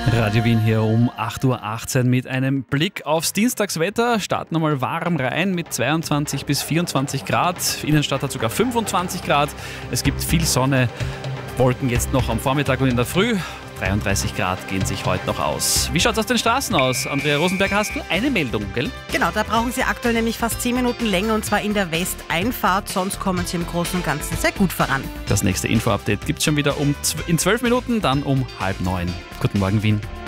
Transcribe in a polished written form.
Radio Wien hier um 8.18 Uhr mit einem Blick aufs Dienstagswetter. Starten wir mal warm rein mit 22 bis 24 Grad. Innenstadt hat sogar 25 Grad. Es gibt viel Sonne. Wolken jetzt noch am Vormittag und in der Früh. 33 Grad gehen sich heute noch aus. Wie schaut es auf den Straßen aus? Andrea Rosenberg, hast du eine Meldung, gell? Genau, da brauchen Sie aktuell nämlich fast 10 Minuten länger und zwar in der Westeinfahrt. Sonst kommen Sie im Großen und Ganzen sehr gut voran. Das nächste Info-Update gibt es schon wieder in 12 Minuten, dann um 8:30. Guten Morgen, Wien.